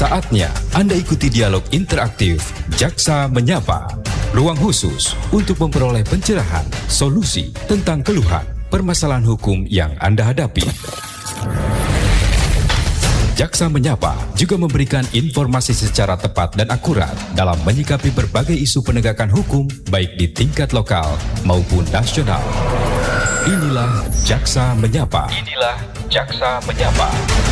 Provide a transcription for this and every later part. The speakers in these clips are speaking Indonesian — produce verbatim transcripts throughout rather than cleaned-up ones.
Saatnya Anda ikuti dialog interaktif Jaksa Menyapa. Ruang khusus untuk memperoleh pencerahan, solusi tentang keluhan, permasalahan hukum yang Anda hadapi. Jaksa Menyapa juga memberikan informasi secara tepat dan akurat dalam menyikapi berbagai isu penegakan hukum baik di tingkat lokal maupun nasional. Inilah Jaksa Menyapa. Inilah Jaksa Menyapa.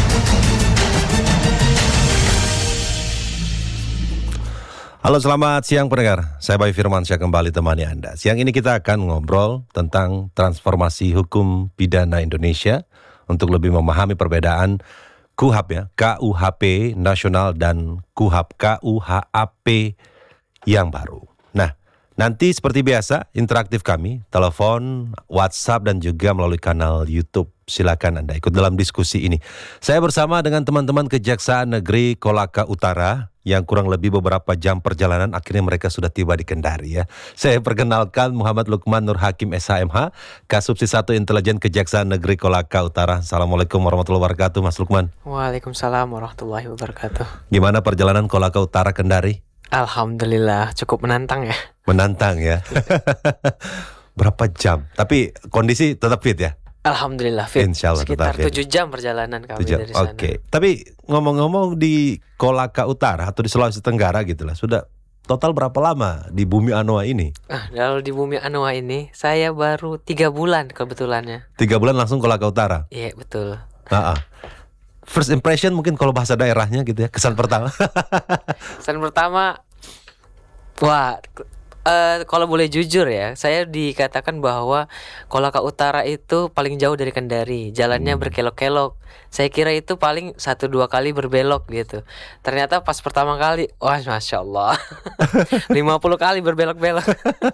Halo, selamat siang pendengar. Saya Bayu Firmansyah kembali temani Anda. Siang ini kita akan ngobrol tentang transformasi hukum pidana Indonesia untuk lebih memahami perbedaan K U H P ya, K U H P nasional dan K U H P K U H A P yang baru. Nah, nanti seperti biasa interaktif kami, telepon, WhatsApp dan juga melalui kanal YouTube. Silakan Anda ikut dalam diskusi ini. Saya bersama dengan teman-teman Kejaksaan Negeri Kolaka Utara yang kurang lebih beberapa jam perjalanan akhirnya mereka sudah tiba di Kendari ya. Saya perkenalkan Muhammad Lukman Nur Hakim S H M H, Kasubsi satu Intelijen Kejaksaan Negeri Kolaka Utara. Assalamualaikum warahmatullahi wabarakatuh, Mas Lukman. Waalaikumsalam warahmatullahi wabarakatuh. Gimana perjalanan Kolaka Utara Kendari? Alhamdulillah cukup menantang ya. Menantang ya. Berapa jam? Tapi kondisi tetap fit ya? Alhamdulillah fit. Insyaallah sekitar tetap fit. tujuh jam perjalanan kami tujuh. dari sana. Oke. Okay. Tapi ngomong-ngomong di Kolaka Utara atau di Sulawesi Tenggara gitu lah, sudah total berapa lama di Bumi Anoa ini? Ah, kalau di Bumi Anoa ini saya baru tiga bulan kebetulannya. Tiga bulan langsung Kolaka Utara? Iya betul. Nah, first impression mungkin kalau bahasa daerahnya gitu ya, kesan pertama. Kesan pertama, wah. Uh, kalau boleh jujur ya, saya dikatakan bahwa Kolaka Utara itu paling jauh dari Kendari, jalannya hmm. berkelok-kelok. Saya kira itu paling satu dua kali berbelok gitu. Ternyata pas pertama kali, wah masya Allah, lima puluh kali berbelok-belok.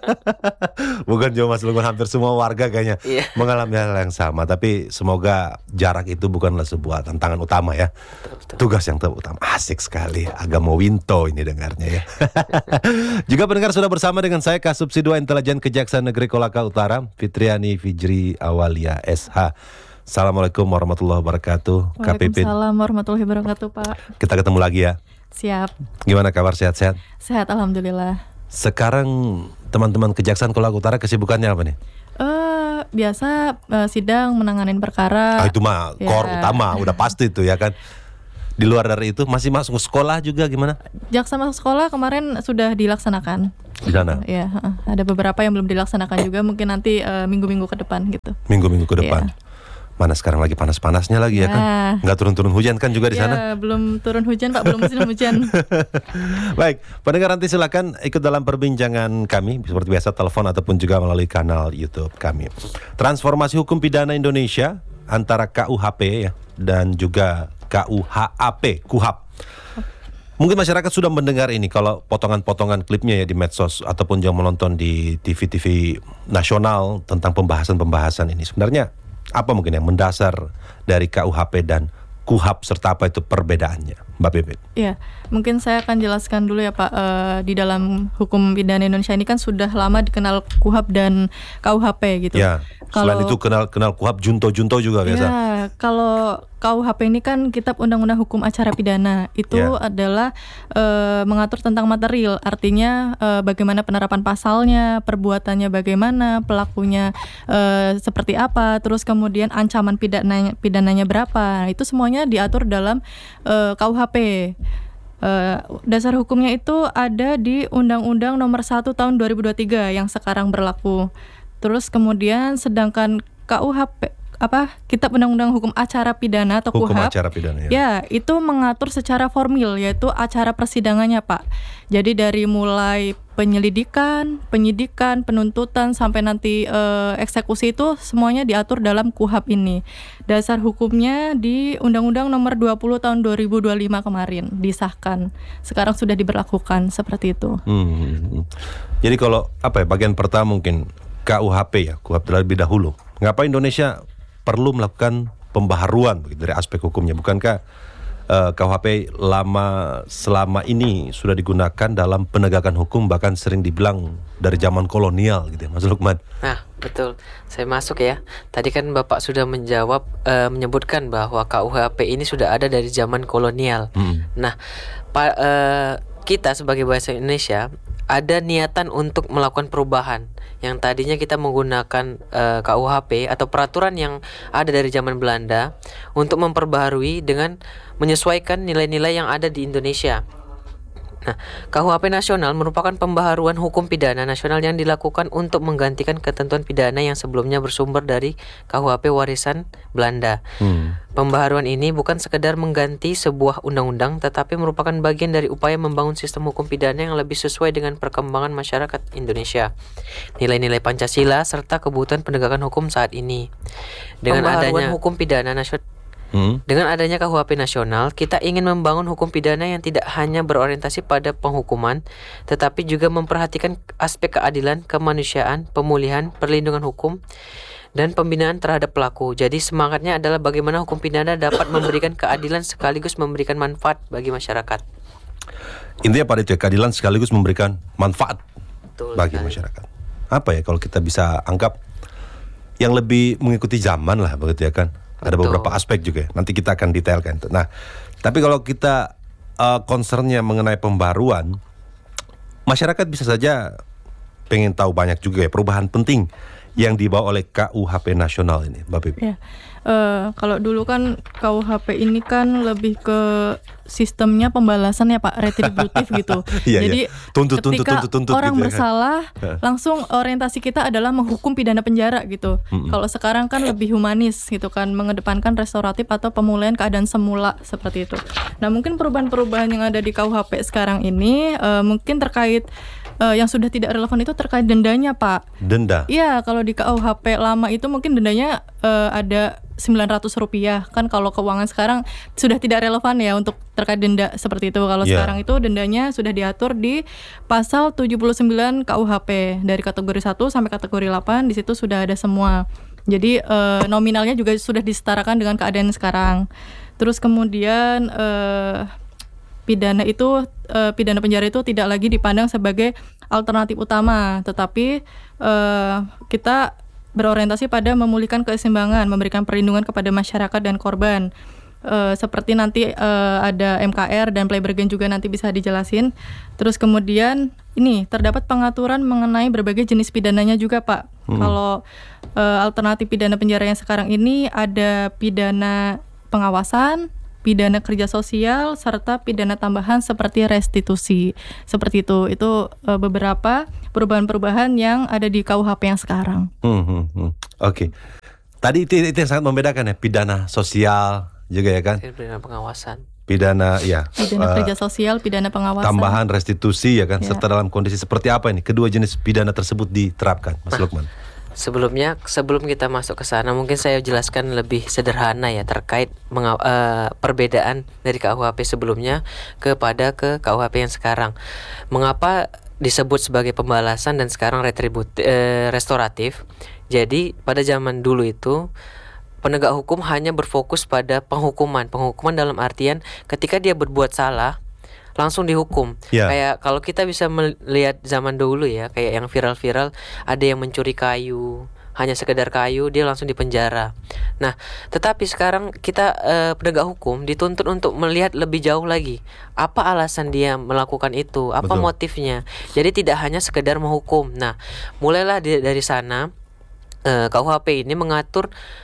Bukan cuma Mas Lukman, hampir semua warga kayaknya iya. mengalami hal yang sama. Tapi semoga jarak itu bukanlah sebuah tantangan utama ya. Betul, betul. Tugas yang terutama. Asik sekali, agama Winto ini dengarnya ya. Juga pendengar sudah bersama dengan saya Kasubsi dua Intelijen Kejaksaan Negeri Kolaka Utara, Fitriani Fijri Awalia S H. Assalamualaikum warahmatullahi wabarakatuh. Waalaikumsalam warahmatullahi wabarakatuh, Pak. Kita ketemu lagi ya. Siap. Gimana kabar, sehat-sehat? Sehat, alhamdulillah. Sekarang teman-teman Kejaksaan Kolaka Utara kesibukannya apa nih? Uh, biasa uh, sidang menanganin perkara. Ah, itu mah ya. core utama, udah pasti itu ya kan. Di luar dari itu masih masuk sekolah juga gimana? Jaksa masuk sekolah kemarin sudah dilaksanakan. Di sana? Ya, uh, ada beberapa yang belum dilaksanakan juga, mungkin nanti uh, minggu-minggu ke depan gitu. Minggu-minggu ke depan. Ya. Mana sekarang lagi panas-panasnya lagi ya, ya kan? Nggak turun-turun hujan kan juga di ya, sana? Belum turun hujan Pak, belum musim hujan. Baik, pendengar nanti silakan ikut dalam perbincangan kami seperti biasa, telepon ataupun juga melalui kanal YouTube kami. Transformasi hukum pidana Indonesia antara K U H P ya dan juga K U H A P, K U H A P. Mungkin masyarakat sudah mendengar ini kalau potongan-potongan klipnya ya di medsos ataupun yang menonton di T V-T V nasional tentang pembahasan-pembahasan ini. Sebenarnya apa mungkin yang mendasar dari K U H P dan K U H A P serta apa itu perbedaannya, Mbak Bebet? Iya, mungkin saya akan jelaskan dulu ya Pak. E, di dalam hukum pidana Indonesia ini kan sudah lama dikenal K U H A P dan K U H P gitu. Ya, kalau, selain itu kenal kenal K U H A P junto-junto juga biasa. Ya, kalau K U H P ini kan Kitab Undang-Undang Hukum Acara Pidana. Itu ya. adalah e, mengatur tentang material. Artinya e, bagaimana penerapan pasalnya, perbuatannya bagaimana, pelakunya e, seperti apa, terus kemudian ancaman pidananya, pidananya berapa. Itu semuanya diatur dalam e, K U H P. Uh, dasar hukumnya itu ada di Undang-Undang Nomor satu Tahun dua ribu dua puluh tiga yang sekarang berlaku. Terus kemudian sedangkan K U H P apa Kitab Undang-Undang Hukum Acara Pidana atau Hukum K U H A P acara pidana, ya. ya itu mengatur secara formil, yaitu acara persidangannya Pak. Jadi dari mulai penyelidikan, penyidikan, penuntutan sampai nanti eh, eksekusi itu semuanya diatur dalam K U H A P ini. Dasar hukumnya di Undang-Undang Nomor dua puluh Tahun dua ribu dua puluh lima kemarin disahkan. Sekarang sudah diberlakukan seperti itu. Hmm. Jadi kalau apa ya bagian pertama mungkin K U H P ya, K U H P terlebih dahulu. Ngapa Indonesia perlu melakukan pembaharuan begitu, dari aspek hukumnya? Bukankah uh, K U H P lama selama ini sudah digunakan dalam penegakan hukum, bahkan sering dibilang dari zaman kolonial gitu ya, Mas Lukman? Nah, Betul, saya masuk ya. Tadi kan Bapak sudah menjawab, eh, menyebutkan bahwa K U H P ini sudah ada dari zaman kolonial. Hmm. Nah, pa- eh, kita sebagai bangsa Indonesia ada niatan untuk melakukan perubahan. Yang tadinya kita menggunakan eh, K U H P atau peraturan yang ada dari zaman Belanda untuk memperbaharui dengan menyesuaikan nilai-nilai yang ada di Indonesia. Nah, K U H P nasional merupakan pembaharuan hukum pidana nasional yang dilakukan untuk menggantikan ketentuan pidana yang sebelumnya bersumber dari K U H P warisan Belanda. Hmm. Pembaharuan ini bukan sekedar mengganti sebuah undang-undang, tetapi merupakan bagian dari upaya membangun sistem hukum pidana yang lebih sesuai dengan perkembangan masyarakat Indonesia, nilai-nilai Pancasila, serta kebutuhan penegakan hukum saat ini. Dengan adanya hukum pidana nasional Hmm. Dengan adanya K U H P nasional, kita ingin membangun hukum pidana yang tidak hanya berorientasi pada penghukuman, tetapi juga memperhatikan aspek keadilan, kemanusiaan, pemulihan, perlindungan hukum, dan pembinaan terhadap pelaku. Jadi semangatnya adalah bagaimana hukum pidana dapat memberikan keadilan sekaligus memberikan manfaat bagi masyarakat. Intinya pada itu ya, keadilan sekaligus memberikan manfaat Betul bagi sekali. masyarakat. Apa ya kalau kita bisa anggap yang lebih mengikuti zaman lah begitu ya kan? Ada Betul. beberapa aspek juga ya. Nanti kita akan detailkan itu. Nah, tapi kalau kita uh, concernnya mengenai pembaruan, masyarakat bisa saja pengen tahu banyak juga ya perubahan penting yang dibawa oleh K U H P nasional ini, Mbak Pipi. Ya, eh, kalau dulu kan K U H P ini kan lebih ke sistemnya pembalasan ya Pak, retributif gitu. Iya, Jadi iya. Tuntut, tuntut, ketika tuntut, tuntut orang gitu ya kan. bersalah, langsung orientasi kita adalah menghukum pidana penjara gitu. Kalau sekarang kan lebih humanis gitu kan, mengedepankan restoratif atau pemulihan keadaan semula seperti itu. Nah mungkin perubahan-perubahan yang ada di K U H P sekarang ini eh, mungkin terkait eh, yang sudah tidak relevan itu terkait dendanya Pak. Denda. Iya, kalau di K U H P lama itu mungkin dendanya eh, ada sembilan ratus rupiah. Kan kalau keuangan sekarang sudah tidak relevan ya untuk terkait denda seperti itu. Kalau Yeah. sekarang itu dendanya sudah diatur di pasal tujuh puluh sembilan K U H P. Dari kategori satu sampai kategori delapan di situ sudah ada semua. Jadi eh, nominalnya juga sudah disetarakan dengan keadaan sekarang. Terus kemudian eh, pidana itu eh, pidana penjara itu tidak lagi dipandang sebagai alternatif utama, tetapi eh, kita berorientasi pada memulihkan keseimbangan, memberikan perlindungan kepada masyarakat dan korban. Eh, seperti nanti eh, ada M K R dan play bargain juga nanti bisa dijelasin. Terus kemudian ini terdapat pengaturan mengenai berbagai jenis pidananya juga Pak. Hmm. Kalau eh, alternatif pidana penjara yang sekarang ini ada pidana pengawasan, pidana kerja sosial, serta pidana tambahan seperti restitusi. Seperti itu, itu e, beberapa perubahan-perubahan yang ada di K U H P yang sekarang. Hmm, hmm, hmm. Oke. Tadi itu, itu yang sangat membedakan ya, pidana sosial juga ya kan? Pidana pengawasan. Pidana ya. Pidana eh, kerja sosial, pidana pengawasan. tambahan restitusi ya kan? Ya. Serta dalam kondisi seperti apa ini kedua jenis pidana tersebut diterapkan, Mas Lukman? Sebelumnya, sebelum kita masuk ke sana, mungkin saya jelaskan lebih sederhana ya terkait menga- eh, perbedaan dari K U H P sebelumnya kepada ke K U H P yang sekarang. Mengapa disebut sebagai pembalasan dan sekarang retribut eh, restoratif? Jadi pada zaman dulu itu penegak hukum hanya berfokus pada penghukuman. Penghukuman dalam artian ketika dia berbuat salah langsung dihukum. Ya. Kayak kalau kita bisa melihat zaman dulu ya, kayak yang viral-viral, ada yang mencuri kayu, hanya sekedar kayu dia langsung dipenjara. Nah, tetapi sekarang kita eh, penegak hukum dituntut untuk melihat lebih jauh lagi. Apa alasan dia melakukan itu? Apa Betul. motifnya? Jadi tidak hanya sekedar menghukum. Nah, mulailah di- dari sana eh, K U H P ini mengatur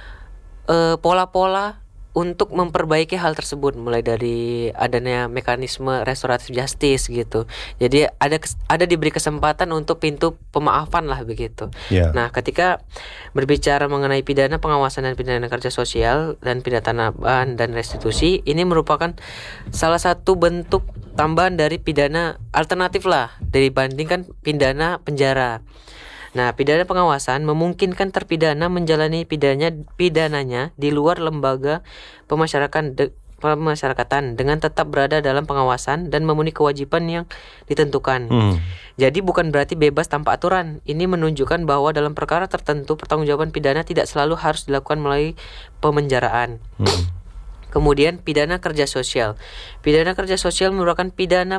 eh, pola-pola untuk memperbaiki hal tersebut, mulai dari adanya mekanisme restoratif justice gitu. Jadi ada kes- ada diberi kesempatan untuk pintu pemaafan lah begitu. Ya. Nah, ketika berbicara mengenai pidana pengawasan dan pidana kerja sosial dan pidana tambahan dan restitusi, ini merupakan salah satu bentuk tambahan dari pidana alternatif lah dibandingkan pidana penjara. Nah, pidana pengawasan memungkinkan terpidana menjalani pidana pidananya di luar lembaga pemasyarakatan de, pemasyarakatan dengan tetap berada dalam pengawasan dan memenuhi kewajiban yang ditentukan. Hmm. Jadi bukan berarti bebas tanpa aturan. Ini menunjukkan bahwa dalam perkara tertentu pertanggungjawaban pidana tidak selalu harus dilakukan melalui pemenjaraan. Hmm. Kemudian pidana kerja sosial. Pidana kerja sosial merupakan pidana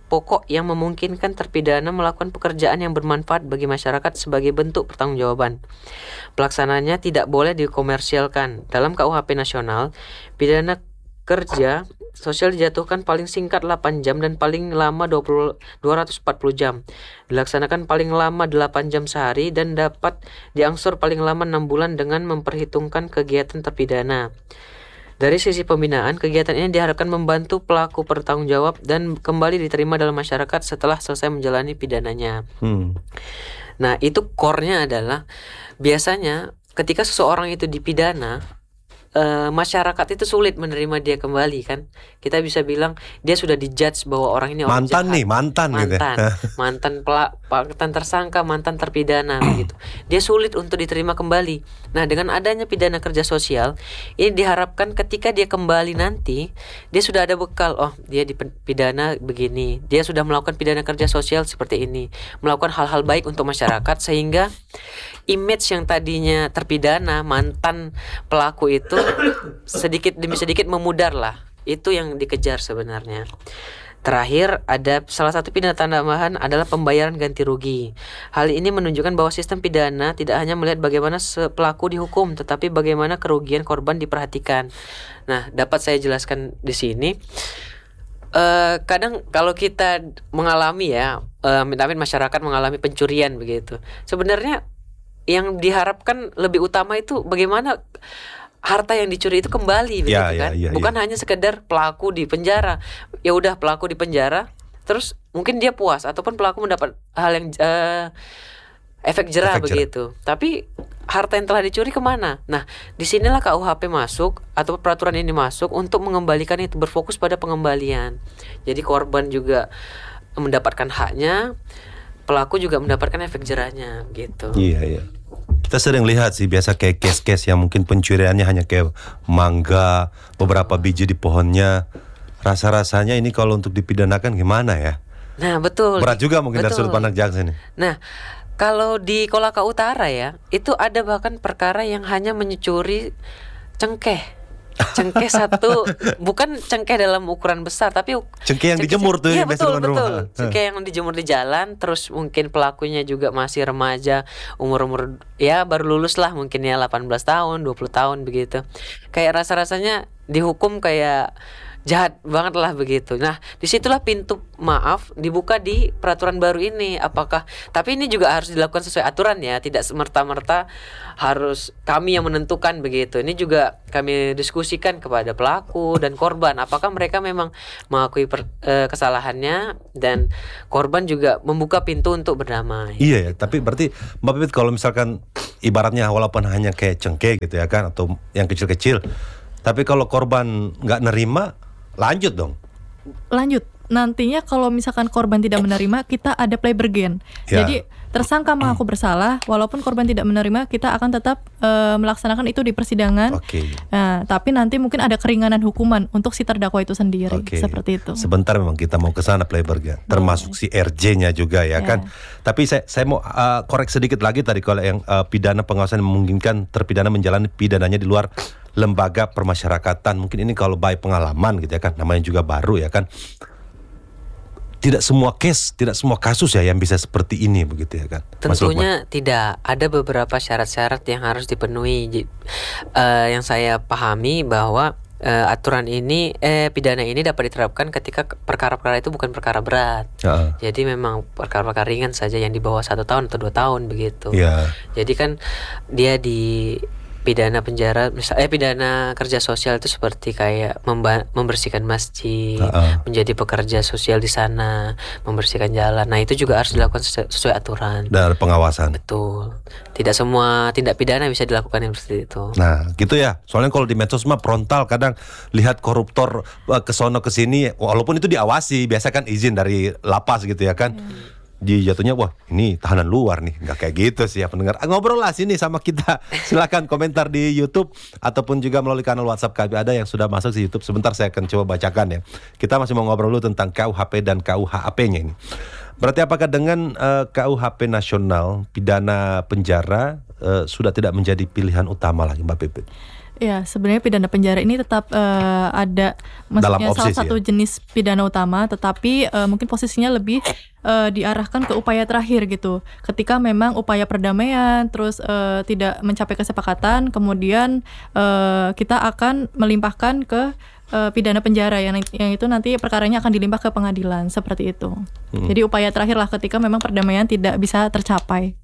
pokok yang memungkinkan terpidana melakukan pekerjaan yang bermanfaat bagi masyarakat sebagai bentuk pertanggungjawaban. Pelaksananya tidak boleh dikomersialkan. Dalam K U H P nasional, pidana kerja sosial dijatuhkan paling singkat delapan jam dan paling lama dua ratus empat puluh jam. Dilaksanakan paling lama delapan jam sehari dan dapat diangsur paling lama enam bulan dengan memperhitungkan kegiatan terpidana. Dari sisi pembinaan, kegiatan ini diharapkan membantu pelaku bertanggung jawab dan kembali diterima dalam masyarakat setelah selesai menjalani pidananya. Hmm. Nah, itu core-nya adalah biasanya ketika seseorang itu dipidana, Uh, masyarakat itu sulit menerima dia kembali kan. Kita bisa bilang dia sudah dijudge bahwa orang ini orang mantan jahat. nih mantan mantan gitu. mantan pelak, mantan tersangka, mantan terpidana begitu. Dia sulit untuk diterima kembali. Nah, dengan adanya pidana kerja sosial ini diharapkan ketika dia kembali nanti dia sudah ada bekal. Oh, dia dipidana begini, dia sudah melakukan pidana kerja sosial seperti ini, melakukan hal-hal baik untuk masyarakat, sehingga image yang tadinya terpidana mantan pelaku itu sedikit demi sedikit memudar lah. Itu yang dikejar sebenarnya. Terakhir, ada salah satu pidana tambahan adalah pembayaran ganti rugi. Hal ini menunjukkan bahwa sistem pidana tidak hanya melihat bagaimana pelaku dihukum, tetapi bagaimana kerugian korban diperhatikan. Nah, dapat saya jelaskan di sini. Uh, kadang kalau kita mengalami ya, uh, amit-amit masyarakat mengalami pencurian begitu. Sebenarnya yang diharapkan lebih utama itu bagaimana harta yang dicuri itu kembali begitu ya, kan, ya, ya, bukan ya. hanya sekedar pelaku di penjara. Ya udah pelaku di penjara, terus mungkin dia puas ataupun pelaku mendapat hal yang uh, efek jerah efek begitu. Jerah. Tapi harta yang telah dicuri kemana? Nah, disinilah K U H P masuk atau peraturan ini masuk untuk mengembalikan itu, berfokus pada pengembalian. Jadi korban juga mendapatkan haknya, pelaku juga mendapatkan efek jerahnya gitu. Iya iya. Kita sering lihat sih biasa kayak case-case yang mungkin pencuriannya hanya kayak mangga, beberapa biji di pohonnya. Rasa-rasanya ini kalau untuk dipidanakan gimana ya? Nah, betul. Berat juga mungkin dari betul. sudut pandang jaksa ini. Nah, kalau di Kolaka Utara ya, itu ada bahkan perkara yang hanya mencuri cengkeh. Cengkeh satu, bukan cengkeh dalam ukuran besar, tapi cengkeh yang cengkeh, dijemur tuh ya, yang betul, betul. rumah. Cengkeh yang dijemur di jalan, terus mungkin pelakunya juga masih remaja, umur-umur ya baru lulus lah mungkin ya delapan belas tahun, dua puluh tahun begitu. Kayak rasa-rasanya dihukum kayak jahat banget lah begitu. Nah, disitulah pintu maaf dibuka di peraturan baru ini. Apakah, tapi ini juga harus dilakukan sesuai aturan ya, tidak semerta-merta harus kami yang menentukan begitu. Ini juga kami diskusikan kepada pelaku dan korban. Apakah mereka memang mengakui per, e, kesalahannya, dan korban juga membuka pintu untuk berdamai. Iya ya, tapi berarti Mbak Pipit kalau misalkan ibaratnya walaupun hanya kayak cengkeh gitu ya kan, atau yang kecil-kecil, tapi kalau korban nggak nerima, lanjut dong. Lanjut. Nantinya kalau misalkan korban tidak menerima, kita ada play bergen. Ya. Jadi tersangka mengaku bersalah, walaupun korban tidak menerima, kita akan tetap uh, melaksanakan itu di persidangan. Oke. Nah, tapi nanti mungkin ada keringanan hukuman untuk si terdakwa itu sendiri. Oke. Seperti itu. Sebentar memang kita mau ke sana play bergen, termasuk si R J-nya juga ya, ya kan. Tapi saya saya mau uh, korek sedikit lagi tadi kalau yang uh, pidana pengawasan memungkinkan terpidana menjalani pidananya di luar lembaga permasyarakatan. Mungkin ini kalau baik pengalaman gitu ya kan, namanya juga baru ya kan. Tidak semua case, tidak semua kasus ya yang bisa seperti ini begitu ya kan. Tentunya tidak. Ada beberapa syarat-syarat yang harus dipenuhi. Uh, yang saya pahami bahwa uh, aturan ini, eh pidana ini dapat diterapkan ketika perkara-perkara itu bukan perkara berat. Uh. Jadi memang perkara-perkara ringan saja yang di bawah satu tahun atau dua tahun begitu. Yeah. Jadi kan dia di pidana penjara, misalnya eh, pidana kerja sosial itu seperti kayak memba- membersihkan masjid, uh-uh. menjadi pekerja sosial di sana, membersihkan jalan. Nah, itu juga harus dilakukan sesu- sesuai aturan dan pengawasan. Betul. Tidak semua tindak pidana bisa dilakukan yang seperti itu. Nah, gitu ya. Soalnya kalau di medsos mah frontal, kadang lihat koruptor uh, kesono kesini, walaupun itu diawasi, biasa kan izin dari lapas gitu ya kan. Hmm. Di jatuhnya wah ini tahanan luar nih, nggak kayak gitu sih ya pendengar. Ngobrol lah sini sama kita. Silakan komentar di YouTube ataupun juga melalui kanal WhatsApp kami, ada yang sudah masuk di YouTube. Sebentar saya akan coba bacakan ya. Kita masih mau ngobrol dulu tentang K U H P dan K U H A P-nya ini. Berarti apakah dengan uh, K U H P nasional pidana penjara uh, sudah tidak menjadi pilihan utama lagi Mbak Pipit? Ya, sebenarnya pidana penjara ini tetap uh, ada, maksudnya salah satu ya? jenis pidana utama, tetapi uh, mungkin posisinya lebih uh, diarahkan ke upaya terakhir gitu. Ketika memang upaya perdamaian, terus uh, tidak mencapai kesepakatan, kemudian uh, kita akan melimpahkan ke uh, pidana penjara yang, yang itu nanti perkaranya akan dilimpah ke pengadilan seperti itu. Hmm. Jadi upaya terakhir lah ketika memang perdamaian tidak bisa tercapai.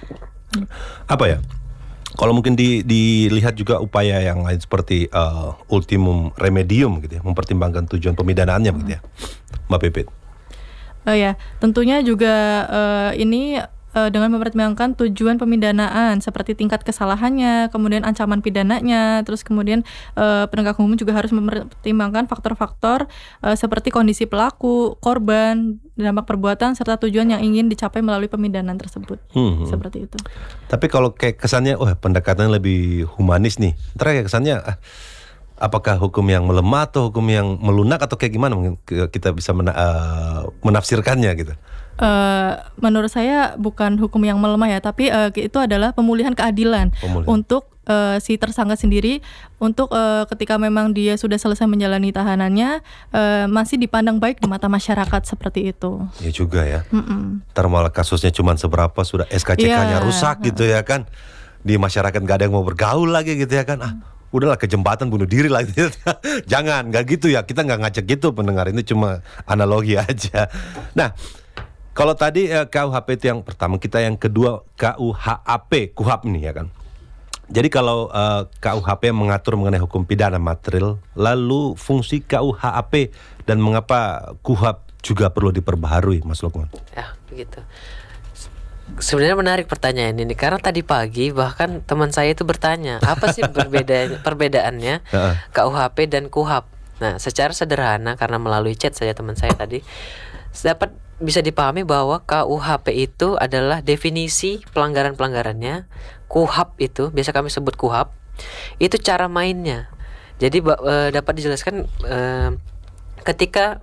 Apa ya? Kalau mungkin di, dilihat juga upaya yang lain seperti uh, ultimum remedium gitu ya, mempertimbangkan tujuan pemidanaannya hmm. gitu ya, Mbak Pipit. Oh ya, tentunya juga uh, ini uh, dengan mempertimbangkan tujuan pemidanaan seperti tingkat kesalahannya, kemudian ancaman pidananya, terus kemudian uh, penegak hukum juga harus mempertimbangkan faktor-faktor uh, seperti kondisi pelaku, korban, dampak perbuatan serta tujuan yang ingin dicapai melalui pemidanaan tersebut. Hmm. Seperti itu. Tapi kalau kayak kesannya, wah oh, pendekatannya lebih humanis nih. Ntar kayak kesannya, ah, apakah hukum yang melemah atau hukum yang melunak atau kayak gimana mungkin kita bisa mena- uh, menafsirkannya gitu? Uh, menurut saya bukan hukum yang melemah ya, tapi uh, itu adalah pemulihan keadilan pemulihan. untuk uh, si tersangka sendiri, untuk uh, ketika memang dia sudah selesai menjalani tahanannya uh, masih dipandang baik di mata masyarakat seperti itu. Ya juga ya. Mm-mm. Ntar malah kasusnya cuma seberapa sudah S K C K-nya yeah. rusak gitu ya kan, di masyarakat nggak ada yang mau bergaul lagi gitu ya kan. Ah, udahlah ke jembatan bunuh diri lah gitu. Jangan, nggak gitu ya, kita nggak ngajak gitu pendengar, ini cuma analogi aja. Nah, kalau tadi eh, K U H P itu yang pertama, kita yang kedua K U H A P, KUHAP nih ya kan. Jadi kalau eh, K U H P mengatur mengenai hukum pidana material, lalu fungsi K U H A P dan mengapa KUHAP juga perlu diperbaharui, Mas Lukman? Ya, begitu. Sebenarnya menarik pertanyaan ini karena tadi pagi bahkan teman saya itu bertanya, apa sih perbedaan perbedaannya K U H P dan KUHAP? Nah, secara sederhana karena melalui chat saya teman saya tadi dapat bisa dipahami bahwa K U H P itu adalah definisi pelanggaran-pelanggarannya, KUHAP itu biasa kami sebut KUHAP itu cara mainnya. Jadi e, dapat dijelaskan e, ketika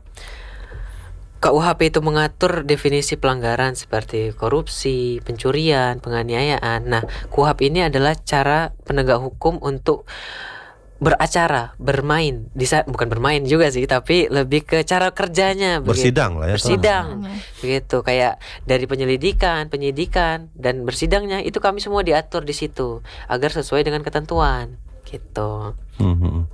K U H P itu mengatur definisi pelanggaran seperti korupsi, pencurian, penganiayaan. Nah, KUHAP ini adalah cara penegak hukum untuk beracara, bermain, Disa- bukan bermain juga sih, tapi lebih ke cara kerjanya. Bersidang lah ya. Bersidang, begitu. Kayak dari penyelidikan, penyidikan, dan bersidangnya itu kami semua diatur di situ agar sesuai dengan ketentuan, gitu. Hmm.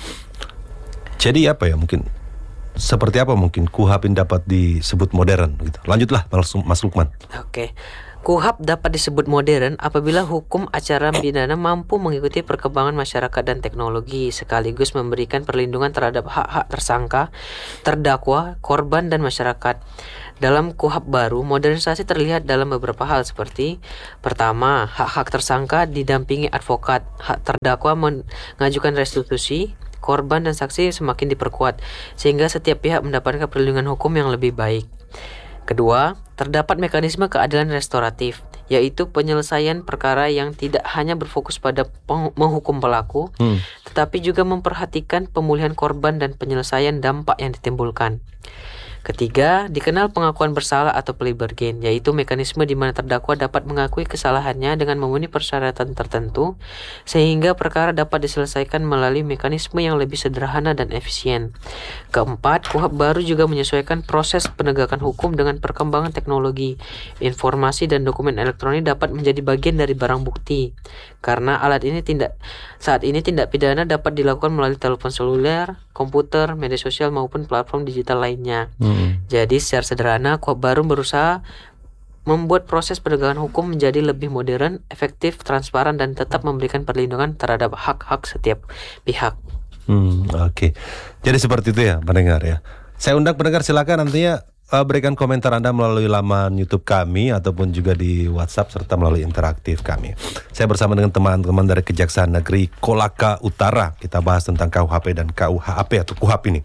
Jadi apa ya mungkin? Seperti apa mungkin KUHAP ini dapat disebut modern gitu. Lanjutlah Mas Lukman. Oke. KUHAP dapat disebut modern apabila hukum acara pidana mampu mengikuti perkembangan masyarakat dan teknologi sekaligus memberikan perlindungan terhadap hak-hak tersangka, terdakwa, korban dan masyarakat. Dalam KUHAP baru, modernisasi terlihat dalam beberapa hal seperti pertama, hak-hak tersangka didampingi advokat, hak terdakwa mengajukan restitusi, korban dan saksi semakin diperkuat sehingga setiap pihak mendapatkan perlindungan hukum yang lebih baik. Kedua, terdapat mekanisme keadilan restoratif, yaitu penyelesaian perkara yang tidak hanya berfokus pada peng- menghukum pelaku, hmm. tetapi juga memperhatikan pemulihan korban dan penyelesaian dampak yang ditimbulkan. Ketiga, dikenal pengakuan bersalah atau plea bargain, yaitu mekanisme di mana terdakwa dapat mengakui kesalahannya dengan memenuhi persyaratan tertentu, sehingga perkara dapat diselesaikan melalui mekanisme yang lebih sederhana dan efisien. Keempat, KUHAP baru juga menyesuaikan proses penegakan hukum dengan perkembangan teknologi. Informasi dan dokumen elektronik dapat menjadi bagian dari barang bukti, karena alat ini tindak saat ini tindak pidana dapat dilakukan melalui telepon seluler, komputer, media sosial maupun platform digital lainnya. Hmm. Jadi secara sederhana KUHAP baru berusaha membuat proses penegakan hukum menjadi lebih modern, efektif, transparan dan tetap memberikan perlindungan terhadap hak-hak setiap pihak. Hmm, oke. Okay. Jadi seperti itu ya pendengar ya. Saya undang pendengar, silakan nantinya uh, berikan komentar Anda melalui laman YouTube kami ataupun juga di WhatsApp serta melalui interaktif kami. Saya bersama dengan teman-teman dari Kejaksaan Negeri Kolaka Utara. Kita bahas tentang K U H P dan K U H A P atau KUHAP ini.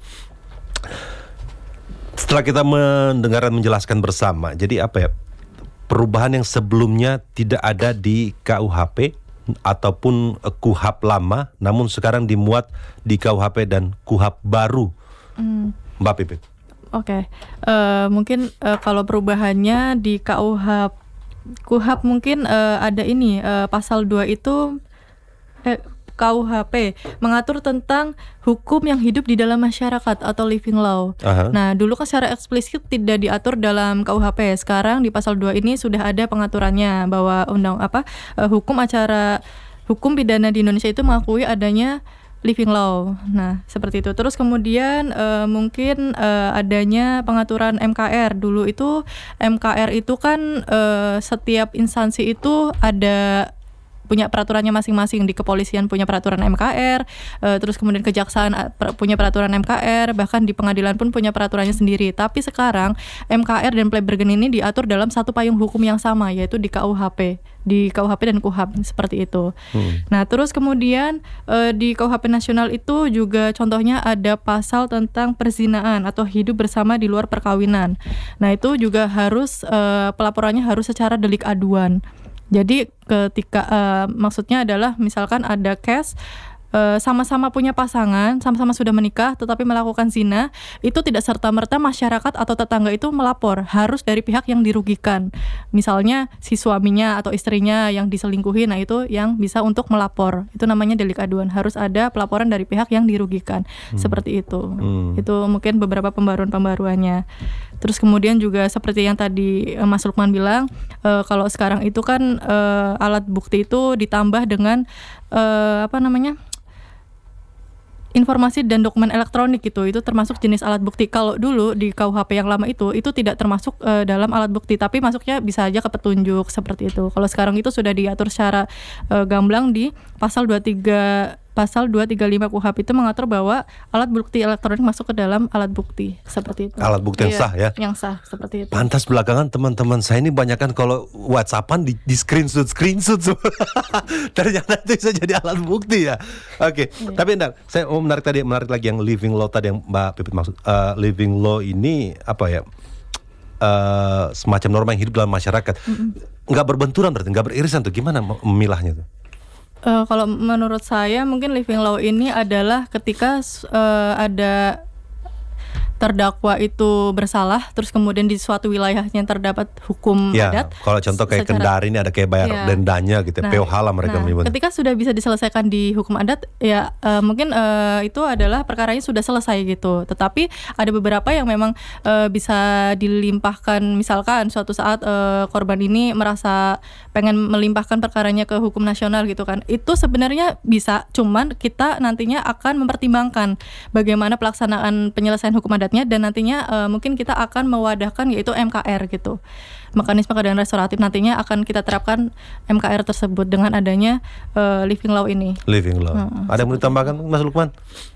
Setelah kita mendengar dan menjelaskan bersama, jadi apa ya, perubahan yang sebelumnya tidak ada di K U H P ataupun KUHAP lama, namun sekarang dimuat di K U H P dan KUHAP baru, hmm. Mbak Pipit. Oke, okay. uh, mungkin uh, kalau perubahannya di K U H KUHAP mungkin uh, ada ini uh, pasal dua itu, eh, K U H P mengatur tentang hukum yang hidup di dalam masyarakat atau living law. Aha. Nah, dulu kan secara eksplisit tidak diatur dalam K U H P. Sekarang di pasal dua ini sudah ada pengaturannya bahwa undang apa uh, hukum acara hukum pidana di Indonesia itu mengakui adanya living law. Nah, seperti itu. Terus kemudian uh, mungkin uh, adanya pengaturan M K R. Dulu itu M K R itu kan uh, setiap instansi itu ada punya peraturannya masing-masing. Di kepolisian punya peraturan M K R, uh, terus kemudian kejaksaan punya peraturan M K R, bahkan di pengadilan pun punya peraturannya sendiri. Tapi sekarang M K R dan plea bargain ini diatur dalam satu payung hukum yang sama, yaitu di K U H P, di K U H P dan K U H A P seperti itu. Hmm. Nah, terus kemudian uh, di K U H P nasional itu juga contohnya ada pasal tentang perzinaan atau hidup bersama di luar perkawinan. Nah, itu juga harus uh, pelaporannya harus secara delik aduan. Jadi ketika uh, maksudnya adalah misalkan ada case uh, sama-sama punya pasangan, sama-sama sudah menikah tetapi melakukan zina, itu tidak serta-merta masyarakat atau tetangga itu melapor, harus dari pihak yang dirugikan. Misalnya si suaminya atau istrinya yang diselingkuhi, nah itu yang bisa untuk melapor. Itu namanya delik aduan, harus ada pelaporan dari pihak yang dirugikan. Hmm. Seperti itu. Hmm. Itu mungkin beberapa pembaruan-pembaruannya. Terus kemudian juga seperti yang tadi uh, Mas Lukman bilang, uh, kalau sekarang itu kan uh, alat bukti itu ditambah dengan uh, apa namanya? informasi dan dokumen elektronik gitu, itu termasuk jenis alat bukti. Kalau dulu di K U H P yang lama itu, itu tidak termasuk uh, dalam alat bukti, tapi masuknya bisa aja ke petunjuk seperti itu. Kalau sekarang itu sudah diatur secara uh, gamblang di pasal dua puluh tiga pasal dua tiga lima K U H P itu mengatur bahwa alat bukti elektronik masuk ke dalam alat bukti seperti itu. Alat bukti yang iya, sah ya. Yang sah seperti itu. Pantas belakangan teman-teman saya ini banyak kan kalau WhatsAppan di, di screenshot screenshot ternyata itu bisa jadi alat bukti ya. Oke, okay. Iya. Tapi entar saya mau menarik tadi menarik lagi yang living law tadi yang Mbak Pipit maksud. Uh, living law ini apa ya? Uh, semacam norma yang hidup dalam masyarakat. Mm-hmm. Nggak berbenturan berarti, nggak beririsan tuh, gimana memilahnya tuh? Uh, kalau menurut saya mungkin living law ini adalah ketika uh, ada terdakwa itu bersalah, terus kemudian di suatu wilayahnya terdapat hukum ya, adat. Kalau contoh kayak secara, Kendari ini ada kayak bayar ya, dendanya gitu, nah, P O H lah mereka nah, menyebut. Ketika sudah bisa diselesaikan di hukum adat, ya uh, mungkin uh, itu adalah perkaranya sudah selesai gitu. Tetapi ada beberapa yang memang uh, bisa dilimpahkan, misalkan suatu saat uh, korban ini merasa pengen melimpahkan perkaranya ke hukum nasional gitu kan. Itu sebenarnya bisa, cuman kita nantinya akan mempertimbangkan bagaimana pelaksanaan penyelesaian hukum adat dan nantinya uh, mungkin kita akan mewadahkan yaitu M K R gitu. Mekanisme keadilan restoratif nantinya akan kita terapkan M K R tersebut dengan adanya uh, living law ini. Living law. Hmm, Ada yang mau ditambahkan Mas Lukman?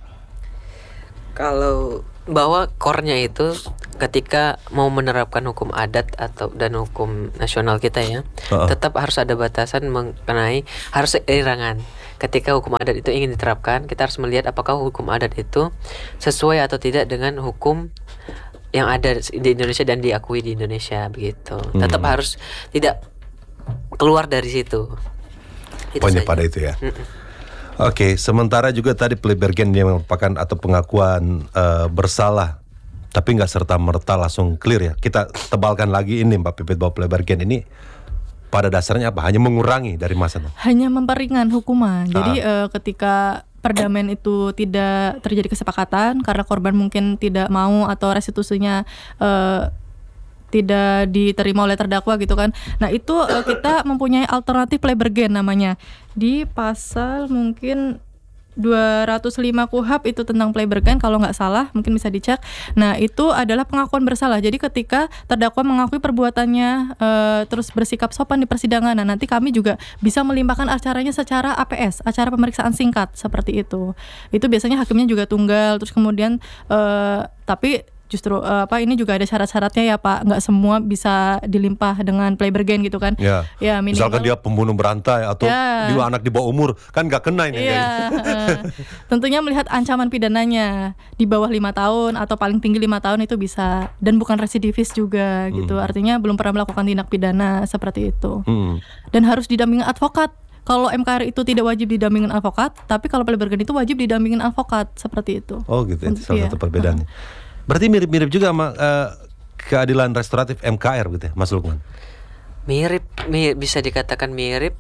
Kalau bahwa core-nya itu ketika mau menerapkan hukum adat atau dan hukum nasional kita ya, uh-uh. tetap harus ada batasan mengenai harus seiringan. Ketika hukum adat itu ingin diterapkan, kita harus melihat apakah hukum adat itu sesuai atau tidak dengan hukum yang ada di Indonesia dan diakui di Indonesia begitu. Hmm. Tetap harus tidak keluar dari situ. Poinnya pada itu ya. Mm-mm. Oke, sementara juga tadi plea bargain yang merupakan atau pengakuan uh, bersalah, tapi nggak serta merta langsung clear ya. Kita tebalkan lagi ini Mbak Pipit bahwa plea bargain ini pada dasarnya apa? Hanya mengurangi dari masa itu? Hanya memperingan hukuman. Jadi ah. uh, ketika perdamaian itu tidak terjadi kesepakatan karena korban mungkin tidak mau atau restitusinya uh, tidak diterima oleh terdakwa gitu kan. Nah itu uh, kita mempunyai alternatif plea bargain namanya. Di pasal mungkin dua ratus lima K U H A P itu tentang plea bargain kalau nggak salah, mungkin bisa dicek. Nah itu adalah pengakuan bersalah. Jadi ketika terdakwa mengakui perbuatannya uh, terus bersikap sopan di persidangan, nah nanti kami juga bisa melimpahkan acaranya secara A P S, acara pemeriksaan singkat seperti itu. Itu biasanya hakimnya juga tunggal. Terus kemudian uh, tapi justru uh, apa ini juga ada syarat-syaratnya ya Pak, nggak semua bisa dilimpah dengan plea bargain gitu kan. Ya, ya minimal, misalkan dia pembunuh berantai atau ya, dia anak di bawah umur, kan nggak kena ini. Ya, uh, tentunya melihat ancaman pidananya di bawah lima tahun atau paling tinggi lima tahun itu bisa, dan bukan residivis juga gitu, hmm. artinya belum pernah melakukan tindak pidana seperti itu. Hmm. Dan harus didampingi advokat. Kalau M K R itu tidak wajib didampingin advokat, tapi kalau plea bargain itu wajib didampingin advokat seperti itu. Oh gitu, itu salah satu perbedaannya. Uh. Berarti mirip-mirip juga sama uh, keadilan restoratif M K R gitu ya, Mas Lukman? Mirip, mirip, bisa dikatakan mirip, tapi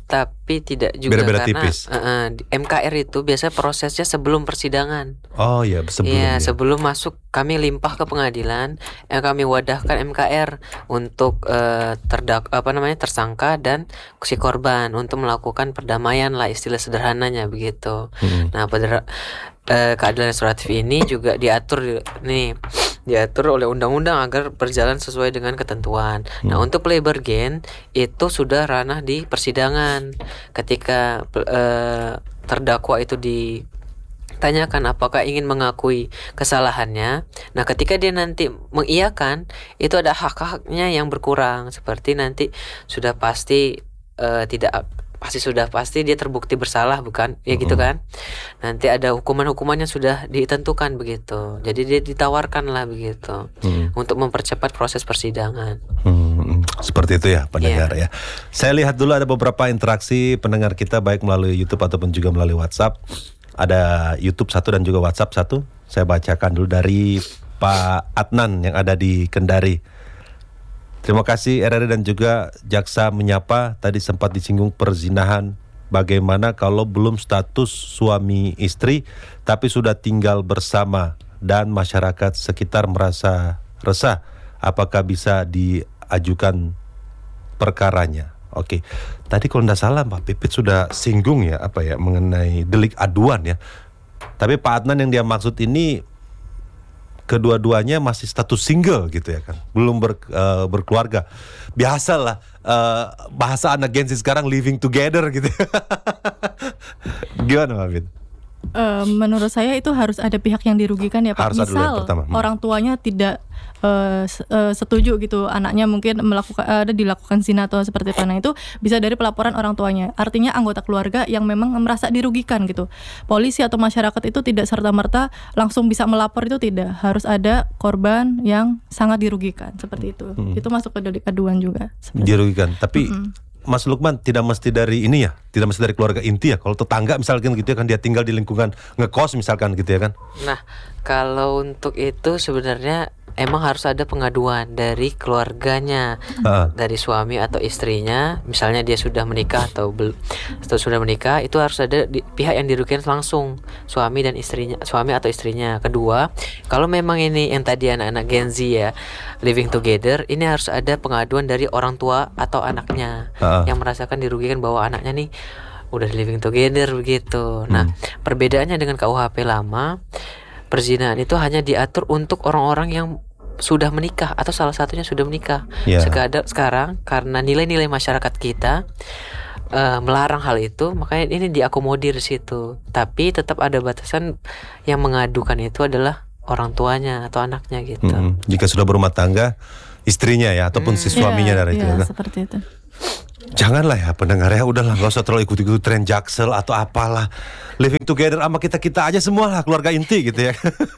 tapi tidak juga Beda-beda karena tipis. uh, uh, di M K R itu biasanya prosesnya sebelum persidangan. Oh iya, sebelum Iya, ya. sebelum masuk kami limpah ke pengadilan, yang kami wadahkan M K R untuk uh, terdak apa namanya tersangka dan si korban untuk melakukan perdamaian lah, istilah sederhananya begitu. Hmm. Nah, pada uh, keadilan restoratif ini juga diatur nih diatur oleh undang-undang agar berjalan sesuai dengan ketentuan. Hmm. Nah, untuk plea bargain itu sudah ranah di persidangan. Ketika uh, terdakwa itu ditanyakan apakah ingin mengakui kesalahannya, nah ketika dia nanti mengiyakan, itu ada hak-haknya yang berkurang, seperti nanti sudah pasti uh, tidak pasti sudah pasti dia terbukti bersalah, bukan ya gitu kan, nanti ada hukuman-hukuman yang sudah ditentukan begitu, jadi dia ditawarkan lah begitu hmm. untuk mempercepat proses persidangan. Hmm, seperti itu ya pendengar yeah. ya. Saya lihat dulu ada beberapa interaksi pendengar kita baik melalui YouTube ataupun juga melalui WhatsApp. Ada YouTube satu dan juga WhatsApp satu. Saya bacakan dulu dari Pak Adnan yang ada di Kendari. Terima kasih R R I dan juga Jaksa Menyapa. Tadi sempat disinggung perzinahan. Bagaimana kalau belum status suami istri tapi sudah tinggal bersama dan masyarakat sekitar merasa resah, apakah bisa diajukan perkaranya? Oke, tadi kalau tidak salah Pak Pipit sudah singgung ya apa ya mengenai delik aduan ya. Tapi Pak Adnan yang dia maksud ini kedua-duanya masih status single gitu ya kan, belum ber, uh, berkeluarga. Biasalah uh, bahasa anak Gen Z sekarang living together gitu. Gimana Pak Pipit? Uh, menurut saya itu harus ada pihak yang dirugikan ya Pak. Harus ada yang Misal pertama. Hmm. orang tuanya tidak uh, uh, setuju gitu anaknya mungkin melakukan ada uh, dilakukan zina atau seperti itu. Nah itu bisa dari pelaporan orang tuanya. Artinya anggota keluarga yang memang merasa dirugikan gitu. Polisi atau masyarakat itu tidak serta-merta langsung bisa melapor, itu tidak. Harus ada korban yang sangat dirugikan seperti itu. Hmm. Itu masuk ke delik aduan juga. Dirugikan. Tapi mm-hmm. Mas Lukman tidak mesti dari ini ya, tidak mesti dari keluarga inti ya. Kalau tetangga misalkan gitu ya kan, dia tinggal di lingkungan ngekos misalkan gitu ya kan. Nah, kalau untuk itu sebenarnya emang harus ada pengaduan dari keluarganya, uh. dari suami atau istrinya. Misalnya dia sudah menikah atau belum, atau sudah menikah, itu harus ada di, pihak yang dirugikan langsung, suami dan istrinya, suami atau istrinya. Kedua, kalau memang ini yang tadi anak-anak Gen Z ya, living together, ini harus ada pengaduan dari orang tua atau anaknya uh. yang merasakan dirugikan bahwa anaknya nih udah living together begitu. Nah, hmm. perbedaannya dengan K U H P lama, perzinahan itu hanya diatur untuk orang-orang yang sudah menikah atau salah satunya sudah menikah. Yeah. Sekadar sekarang karena nilai-nilai masyarakat kita uh, melarang hal itu, makanya ini diakomodir di situ. Tapi tetap ada batasan, yang mengadukan itu adalah orang tuanya atau anaknya gitu. Hmm. Jika sudah berumah tangga, istrinya ya ataupun hmm. si suaminya yeah, dari yeah, itu. Seperti itu. Janganlah ya pendengar ya, udahlah nggak usah terlalu ikut-ikut tren Jaksel atau apalah. Living together sama kita-kita aja semua lah, keluarga inti gitu ya.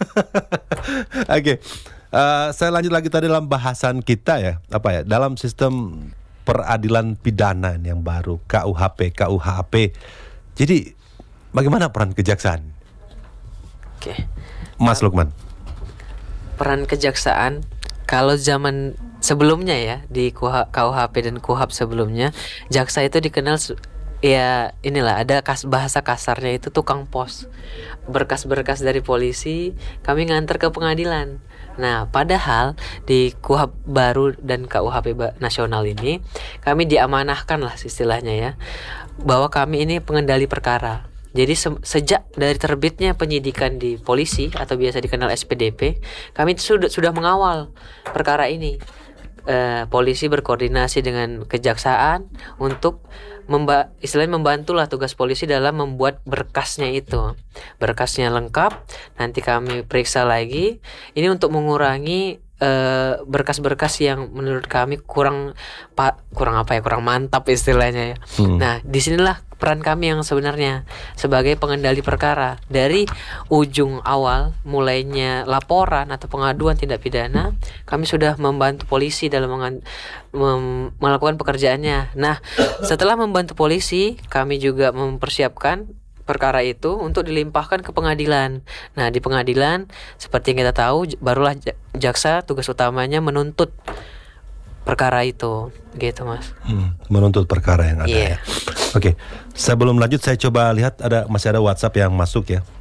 Oke. Okay. Uh, saya lanjut lagi tadi dalam bahasan kita ya, apa ya, dalam sistem peradilan pidana yang baru K U H P, K U H P. Jadi bagaimana peran kejaksaan? Oke, Mas Lukman. Peran kejaksaan kalau zaman sebelumnya ya di K U H P dan K U H A P sebelumnya, jaksa itu dikenal ya inilah, ada kas, bahasa kasarnya itu tukang pos. Berkas-berkas dari polisi kami nganter ke pengadilan. Nah, padahal di K U H A P baru dan K U H P nasional ini kami diamanahkan lah istilahnya ya, bahwa kami ini pengendali perkara. Jadi se- sejak dari terbitnya penyidikan di polisi atau biasa dikenal S P D P, kami sudah sudah mengawal perkara ini. E, polisi berkoordinasi dengan kejaksaan untuk memba- istilahnya membantulah tugas polisi dalam membuat berkasnya itu. Berkasnya lengkap, nanti kami periksa lagi. Ini untuk mengurangi Uh, berkas-berkas yang menurut kami kurang pa, kurang apa ya kurang mantap istilahnya ya. Hmm. Nah, disinilah peran kami yang sebenarnya sebagai pengendali perkara. Dari ujung awal mulainya laporan atau pengaduan tindak pidana, kami sudah membantu polisi dalam mengan- mem- melakukan pekerjaannya. Nah, setelah membantu polisi, kami juga mempersiapkan perkara itu untuk dilimpahkan ke pengadilan. Nah, di pengadilan seperti yang kita tahu, barulah jaksa tugas utamanya menuntut perkara itu, gitu Mas. Hmm, menuntut perkara yang ada yeah. ya. Oke, sebelum lanjut saya coba lihat ada masih ada WhatsApp yang masuk ya.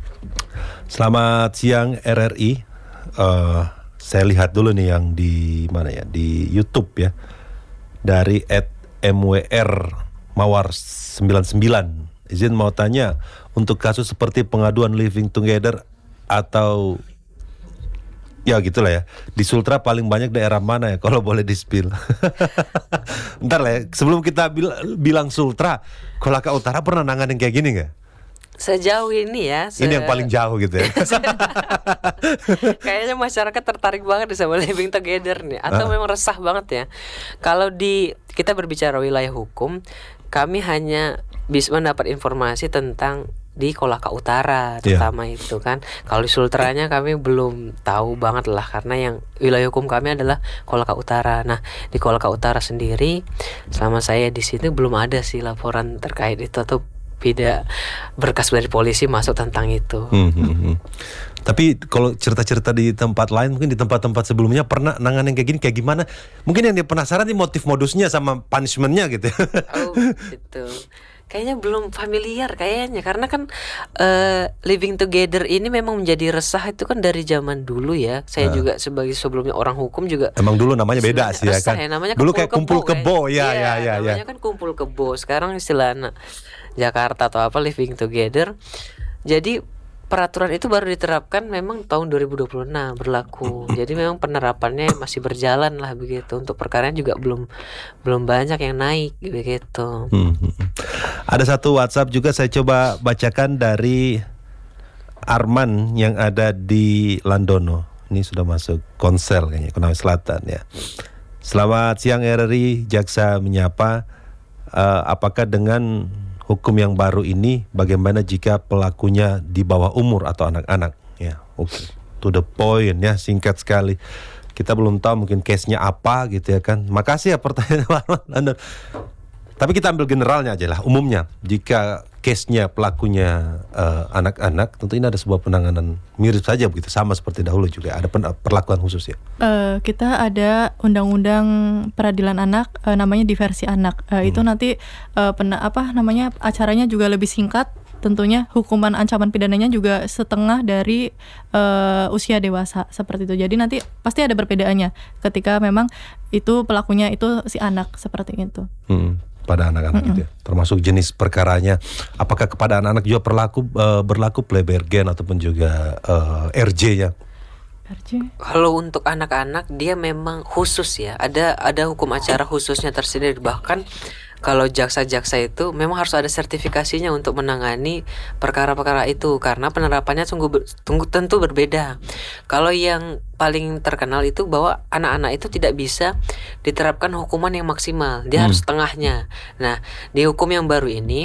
Selamat siang R R I. Uh, saya lihat dulu nih yang di mana ya, di YouTube ya, dari at M W R Mawar sembilan sembilan. Izin mau tanya, untuk kasus seperti pengaduan living together atau ya gitulah ya, di Sultra paling banyak daerah mana ya, kalau boleh di-spill? Bentar lah ya, sebelum kita bil- bilang Sultra, Kolaka Utara pernah nanganin kayak gini nggak? Sejauh ini ya, se- Ini yang paling jauh gitu ya. kayaknya masyarakat tertarik banget sama living together nih, atau Ah. memang resah banget ya. Kalau di kita berbicara wilayah hukum, kami hanya bisa mendapat informasi tentang di Kolaka Utara terutama itu kan. Kalau di Sultranya kami belum tahu banget lah, karena yang wilayah hukum kami adalah Kolaka Utara. Nah, di Kolaka Utara sendiri selama saya di sini belum ada sih laporan terkait itu atau tidak berkas dari polisi masuk tentang itu. Hmm, hmm, hmm. Tapi kalau cerita-cerita di tempat lain, mungkin di tempat-tempat sebelumnya pernah nanganin kayak gini, kayak gimana? Mungkin yang dia penasaran nih motif modusnya sama punishmentnya gitu. Oh gitu. Kayaknya belum familiar kayaknya, karena kan uh, living together ini memang menjadi resah itu kan dari zaman dulu ya. Saya Nah. juga sebagai sebelumnya orang hukum juga. Emang dulu namanya beda sih ya resah kan. ya, namanya Dulu kayak kumpul kebo, ya iya, ya ya ya. namanya kan kumpul kebo. Sekarang istilah anak Jakarta atau apa living together. Jadi peraturan itu baru diterapkan memang tahun dua ribu dua puluh enam berlaku. Jadi memang penerapannya masih berjalan lah begitu. Untuk perkaranya juga belum belum banyak yang naik begitu. Hmm, hmm, hmm. Ada satu WhatsApp juga saya coba bacakan dari Arman yang ada di Landono. Ini sudah masuk Konsel kayaknya, Konawe Selatan ya. Selamat siang R R I, jaksa menyapa. Uh, apakah dengan hukum yang baru ini, bagaimana jika pelakunya di bawah umur atau anak-anak? Ya, oke. Okay. To the point ya, singkat sekali. Kita belum tahu mungkin case-nya apa gitu ya kan. Makasih ya pertanyaan. Tapi kita ambil generalnya aja lah, umumnya. Jika case-nya pelakunya uh, anak-anak, tentu ini ada sebuah penanganan mirip saja begitu, sama seperti dahulu juga. Ada pen- perlakuan khusus ya. Uh, kita ada undang-undang peradilan anak, uh, namanya diversi anak. Uh, hmm. Itu nanti uh, pena, apa namanya acaranya juga lebih singkat. Tentunya hukuman ancaman pidananya juga setengah dari uh, usia dewasa seperti itu. Jadi nanti pasti ada perbedaannya ketika memang itu pelakunya itu si anak seperti itu. Hmm. Pada anak-anak gitu ya, termasuk jenis perkaranya. Apakah kepada anak-anak juga berlaku uh, berlaku Pleibergen ataupun juga uh, R J ya? R J. Kalau untuk anak-anak dia memang khusus ya. Ada ada hukum acara khususnya tersendiri. Bahkan kalau jaksa-jaksa itu memang harus ada sertifikasinya untuk menangani perkara-perkara itu, karena penerapannya sungguh ber, tunggu, tentu berbeda. Kalau yang paling terkenal itu bahwa anak-anak itu tidak bisa diterapkan hukuman yang maksimal, dia hmm. harus setengahnya. Nah, di hukum yang baru ini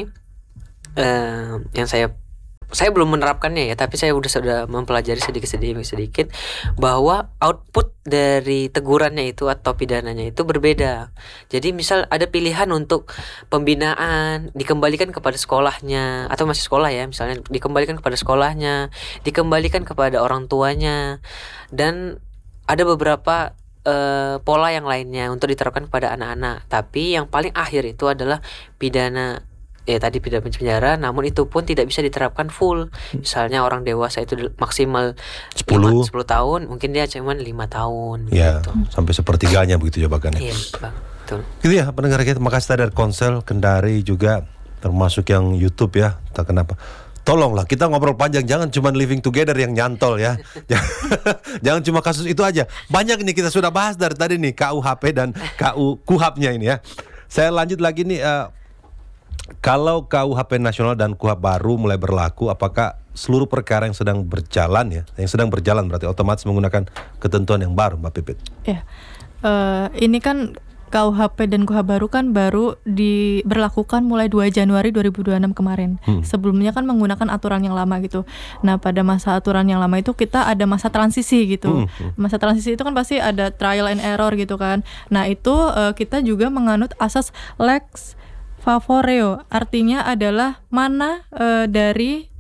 eh, yang saya saya belum menerapkannya ya, tapi saya udah sudah mempelajari sedikit-sedikit sedikit bahwa output dari tegurannya itu atau pidananya itu berbeda. Jadi misal ada pilihan untuk pembinaan dikembalikan kepada sekolahnya atau masih sekolah ya, misalnya dikembalikan kepada sekolahnya, dikembalikan kepada orang tuanya, dan ada beberapa uh, pola yang lainnya untuk diterapkan kepada anak-anak. Tapi yang paling akhir itu adalah pidana ya tadi pidana penjara, namun itu pun tidak bisa diterapkan full. Misalnya orang dewasa itu maksimal sepuluh tahun, mungkin dia cuma lima tahun ya, gitu. Sampai sepertiganya begitu ya bahkan ya. Iya, Bang. Betul. Gitu ya pendengar kita, makasih dari Konsel Kendari juga, termasuk yang YouTube ya. Tak kenapa. Tolonglah kita ngobrol panjang, jangan cuma living together yang nyantol ya. Jangan cuma kasus itu aja. Banyak nih kita sudah bahas dari tadi nih, K U H P dan K U Kuhapnya ini ya. Saya lanjut lagi nih, uh, kalau K U H P nasional dan Kuhap baru mulai berlaku, apakah seluruh perkara yang sedang berjalan ya, yang sedang berjalan berarti otomatis menggunakan ketentuan yang baru, Mbak Pipit? Ya, uh, ini kan K U H P dan Kuhap baru kan baru diberlakukan mulai dua Januari dua ribu dua puluh enam kemarin. Hmm. Sebelumnya kan menggunakan aturan yang lama gitu. Nah, pada masa aturan yang lama itu kita ada masa transisi gitu. Hmm. Masa transisi itu kan pasti ada trial and error gitu kan. Nah, itu uh, kita juga menganut asas lex favoreo, artinya adalah mana uh, dari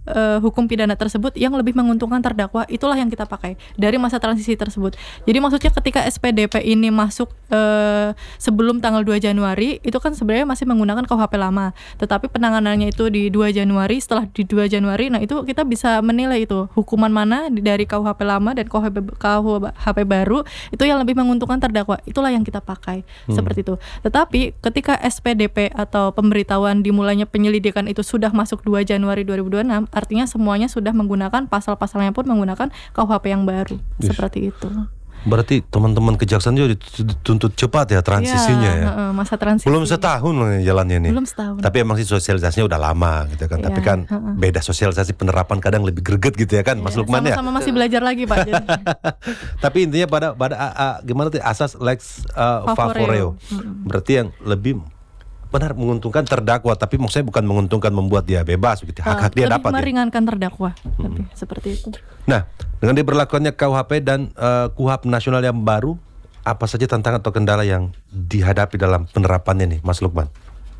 uh, hukum pidana tersebut yang lebih menguntungkan terdakwa, itulah yang kita pakai dari masa transisi tersebut. Jadi maksudnya ketika S P D P ini masuk uh, sebelum tanggal dua Januari, itu kan sebenarnya masih menggunakan K U H P lama. Tetapi penanganannya itu di dua Januari, setelah di dua Januari, nah itu kita bisa menilai itu hukuman mana dari K U H P lama dan K U H P baru itu yang lebih menguntungkan terdakwa. Itulah yang kita pakai hmm. seperti itu. Tetapi ketika S P D P atau pemberitahuan dimulainya penyelidikan itu sudah masuk dua Januari dua ribu dua puluh enam, artinya semuanya sudah menggunakan pasal-pasalnya pun menggunakan K U H P yang baru. Yes. Seperti itu. Berarti teman-teman kejaksaan juga dituntut cepat ya transisinya ya. ya. Masa transisi. Belum setahun loh jalannya nih. Belum setahun. Tapi emang sih sosialisasinya udah lama gitu kan. Ya, Tapi kan uh-uh. beda sosialisasi penerapan kadang lebih greget gitu ya kan, ya, Mas Lukman ya. Sama-sama masih belajar lagi Pak. Tapi intinya pada pada a, a, gimana tuh asas lex uh, favoreo. favoreo. Hmm. Berarti yang lebih benar menguntungkan terdakwa, tapi maksudnya bukan menguntungkan membuat dia bebas begitu. Hak-hak uh, dia dapat. Lebih meringankan ya? Terdakwa. Hmm. Lebih, seperti itu. Nah, dengan diberlakukannya K U H P dan uh, K U H P nasional yang baru, apa saja tantangan atau kendala yang dihadapi dalam penerapannya nih, Mas Lukman?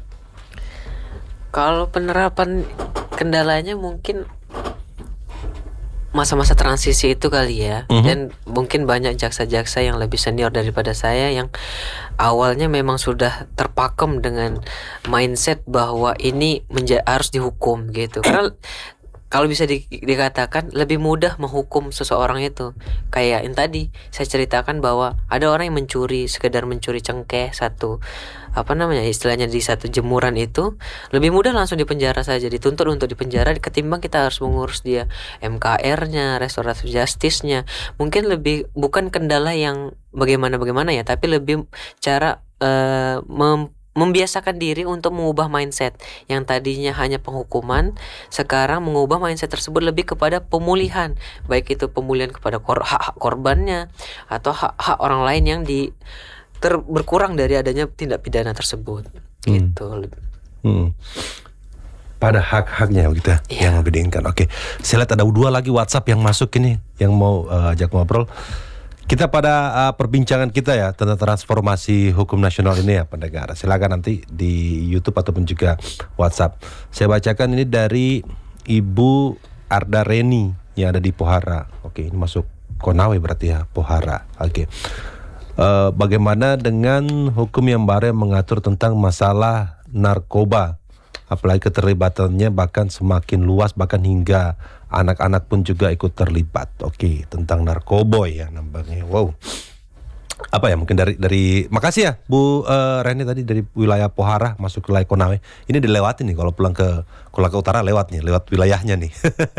Kalau penerapan kendalanya mungkin masa-masa transisi itu kali ya. Uh-huh. Dan mungkin banyak jaksa-jaksa yang lebih senior daripada saya yang awalnya memang sudah terpakem dengan mindset bahwa ini menja- harus dihukum gitu. Karena kalau bisa di, dikatakan lebih mudah menghukum seseorang itu. Kayak yang tadi saya ceritakan bahwa ada orang yang mencuri, sekedar mencuri cengkeh satu, apa namanya istilahnya di satu jemuran itu, lebih mudah langsung dipenjara saja, dituntut untuk dipenjara ketimbang kita harus mengurus dia M K R-nya, restoratif justice-nya. Mungkin lebih bukan kendala yang bagaimana-bagaimana ya, tapi lebih cara uh, mem membiasakan diri untuk mengubah mindset yang tadinya hanya penghukuman, sekarang mengubah mindset tersebut lebih kepada pemulihan, baik itu pemulihan kepada kor- hak-hak korbannya atau hak-hak orang lain yang di ter- berkurang dari adanya tindak pidana tersebut. Hmm. Gitu. Hmm. Pada hak-haknya gitu ya, yeah. yang membedakan. Oke, saya lihat ada dua lagi WhatsApp yang masuk ini, yang mau uh, ajak ngobrol. Kita pada uh, perbincangan kita ya tentang transformasi hukum nasional ini ya pendengar. Silakan nanti di YouTube ataupun juga WhatsApp. Saya bacakan ini dari Ibu Arda Reni yang ada di Pohara. Oke, ini masuk Konawe berarti ya, Pohara. Oke. Uh, bagaimana dengan hukum yang baru yang mengatur tentang masalah narkoba? Apalagi keterlibatannya bahkan semakin luas, bahkan hingga anak-anak pun juga ikut terlibat. Oke, tentang narkoboy ya namanya. Wow. Apa ya mungkin dari dari makasih ya Bu uh, Reni tadi dari wilayah Pohara masuk ke wilayah Konawe. Ini dilewatin nih kalau pulang ke Kolaka Utara lewat nih, lewat wilayahnya nih.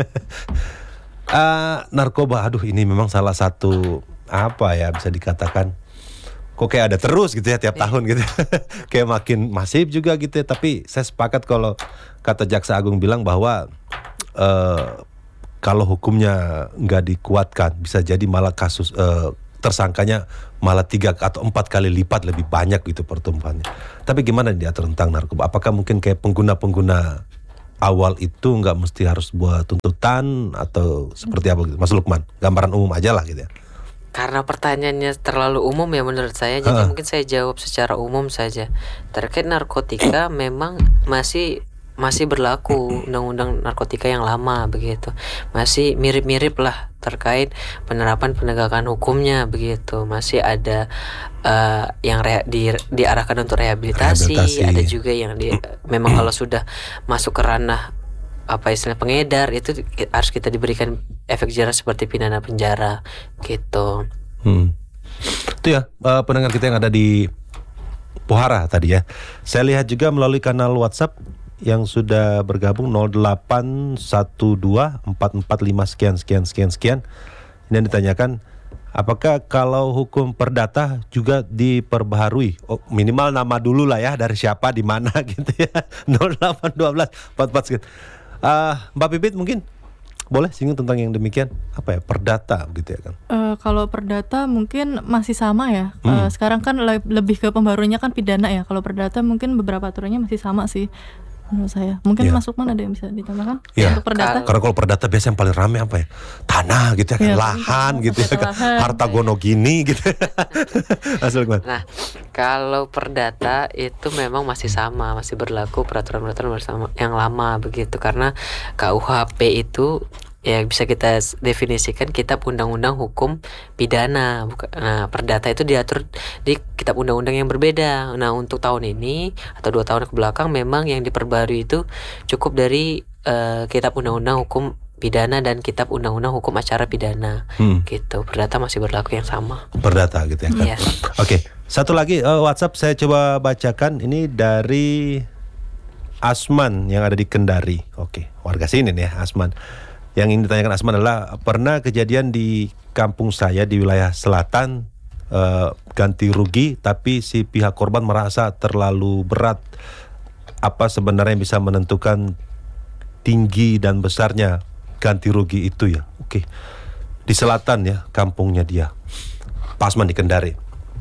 uh, narkoba, aduh ini memang salah satu apa ya bisa dikatakan kok kayak ada terus gitu ya tiap tahun gitu. Kayak makin masif juga gitu ya. Tapi saya sepakat kalau kata Jaksa Agung bilang bahwa uh, kalau hukumnya nggak dikuatkan bisa jadi malah kasus uh, tersangkanya malah tiga atau empat kali lipat lebih banyak gitu pertumbuhannya. Tapi gimana diatur tentang narkoba? Apakah mungkin kayak pengguna-pengguna awal itu nggak mesti harus buat tuntutan atau seperti apa gitu? Mas Lukman, gambaran umum aja lah gitu ya. Karena pertanyaannya terlalu umum ya menurut saya, jadi uh. mungkin saya jawab secara umum saja. Terkait narkotika memang masih masih berlaku undang-undang narkotika yang lama begitu. Masih mirip-mirip lah terkait penerapan penegakan hukumnya begitu. Masih ada uh, yang rea- di, diarahkan untuk rehabilitasi, rehabilitasi, ada juga yang di, memang kalau sudah masuk ke ranah apa istilah pengedar itu harus kita diberikan efek jerah seperti pidana penjara gitu. Hmm. Itu ya uh, pendengar kita yang ada di Pohara tadi ya. Saya lihat juga melalui kanal WhatsApp yang sudah bergabung nol delapan satu dua empat empat lima sekian sekian sekian sekian. Ini ditanyakan apakah kalau hukum perdata juga diperbaharui? Oh, minimal nama dulu lah ya, dari siapa di mana gitu ya. nol delapan satu dua empat empat sekian. Uh, Mbak Pipit mungkin boleh singgung tentang yang demikian apa ya perdata gitu ya kan? Uh, kalau perdata mungkin masih sama ya. Hmm. Uh, sekarang kan le- lebih ke pembaruannya kan pidana ya. Kalau perdata mungkin beberapa aturannya masih sama sih. menurut saya. Mungkin Iya. Mas Lukman ada yang bisa ditambahkan Iya. untuk perdata? Karena kalau perdata biasanya yang paling rame apa ya? Tanah gitu ya kan, Iya, lahan paling gitu ya sengketa kan, lahan. harta gono gini gitu. Asal gimana? Nah, kalau perdata itu memang masih sama, masih berlaku peraturan-peraturan bersama yang lama begitu, karena K U H P itu ya bisa kita s- definisikan kitab undang-undang hukum pidana. Buka- Nah, perdata itu diatur di kitab undang-undang yang berbeda. Nah, untuk tahun ini atau dua tahun ke belakang memang yang diperbarui itu cukup dari eh, kitab undang-undang hukum pidana dan kitab undang-undang hukum acara pidana. Hmm. Gitu. Perdata masih berlaku yang sama. Perdata gitu ya kan. Iya. Oke, satu lagi eh, WhatsApp saya coba bacakan, ini dari Asman yang ada di Kendari. Oke, warga sini nih ya, Asman. Yang ingin ditanyakan Asman adalah, pernah kejadian di kampung saya di wilayah selatan, eh, ganti rugi tapi si pihak korban merasa terlalu berat. Apa sebenarnya yang bisa menentukan tinggi dan besarnya ganti rugi itu ya? Oke, di selatan ya kampungnya dia, Pak Asman di Kendari.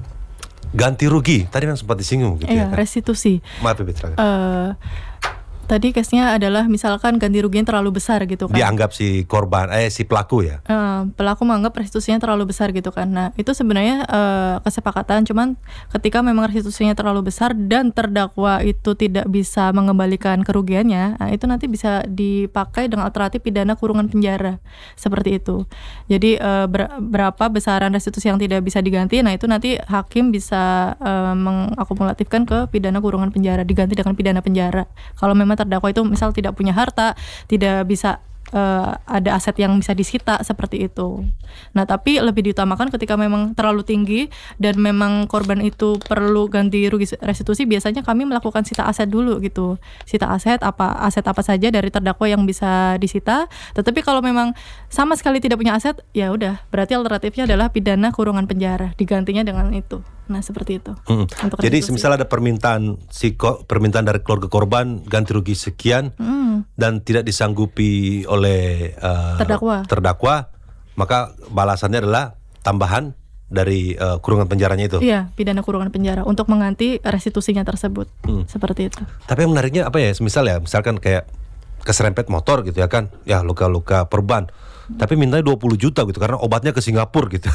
Ganti rugi tadi yang sempat disinggung gitu ya Iya, kan? restitusi. Maaf ya Petra. Eh, tadi case-nya adalah misalkan ganti ruginya terlalu besar gitu kan. Dianggap si korban, eh si pelaku ya. Eh, pelaku menganggap restitusinya terlalu besar gitu kan. Nah, itu sebenarnya eh, kesepakatan, cuman ketika memang restitusinya terlalu besar dan terdakwa itu tidak bisa mengembalikan kerugiannya, nah, itu nanti bisa dipakai dengan alternatif pidana kurungan penjara. Seperti itu. Jadi eh, ber- berapa besaran restitusi yang tidak bisa diganti, nah itu nanti hakim bisa eh, mengakumulatifkan ke pidana kurungan penjara, diganti dengan pidana penjara. Kalau memang terdakwa itu misal tidak punya harta, tidak bisa eh, ada aset yang bisa disita seperti itu. Nah, tapi lebih diutamakan ketika memang terlalu tinggi dan memang korban itu perlu ganti rugi restitusi, biasanya kami melakukan sita aset dulu gitu. Sita aset apa aset apa saja dari terdakwa yang bisa disita. Tetapi kalau memang sama sekali tidak punya aset, ya udah, berarti alternatifnya adalah pidana kurungan penjara, digantinya dengan itu. Nah, seperti itu. Hmm. Untuk Jadi restitusi. semisal ada permintaan si ko- permintaan dari keluarga korban ganti rugi sekian Hmm. dan tidak disanggupi oleh eh, Terdakwa. terdakwa, maka balasannya adalah tambahan dari eh, kurungan penjaranya itu. Iya, pidana kurungan penjara untuk mengganti restitusinya tersebut. Hmm. Seperti itu. Tapi yang menariknya apa ya? Misal ya, misalkan kayak keserempet motor gitu ya kan, ya luka-luka perban. Tapi mintanya dua puluh juta gitu karena obatnya ke Singapura gitu.